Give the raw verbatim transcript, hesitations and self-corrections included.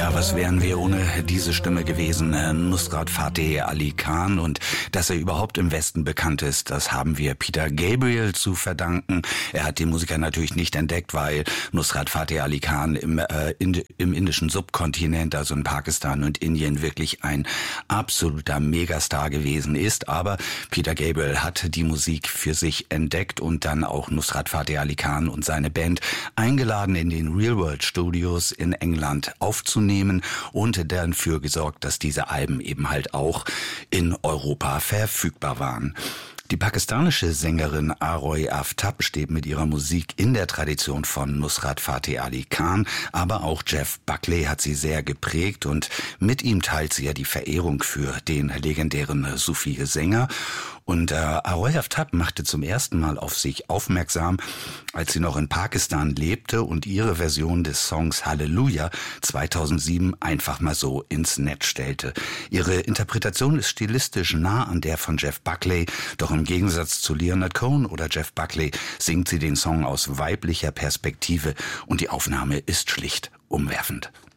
Ja, was wären wir ohne diese Stimme gewesen? Nusrat Fateh Ali Khan. Und dass er überhaupt im Westen bekannt ist, das haben wir Peter Gabriel zu verdanken. Er hat die Musiker natürlich nicht entdeckt, weil Nusrat Fateh Ali Khan im, äh, in, im indischen Subkontinent, also in Pakistan und Indien, wirklich ein absoluter Megastar gewesen ist. Aber Peter Gabriel hat die Musik für sich entdeckt und dann auch Nusrat Fateh Ali Khan und seine Band eingeladen, in den Real World Studios in England aufzunehmen und dafür gesorgt, dass diese Alben eben halt auch in Europa verfügbar waren. Die pakistanische Sängerin Aroy Aftab steht mit ihrer Musik in der Tradition von Nusrat Fateh Ali Khan, aber auch Jeff Buckley hat sie sehr geprägt und mit ihm teilt sie ja die Verehrung für den legendären Sufi-Sänger. Und äh, Aroy Aftab machte zum ersten Mal auf sich aufmerksam, als sie noch in Pakistan lebte und ihre Version des Songs Halleluja zweitausendsieben einfach mal so ins Netz stellte. Ihre Interpretation ist stilistisch nah an der von Jeff Buckley, doch im Gegensatz zu Leonard Cohen oder Jeff Buckley singt sie den Song aus weiblicher Perspektive und die Aufnahme ist schlicht umwerfend.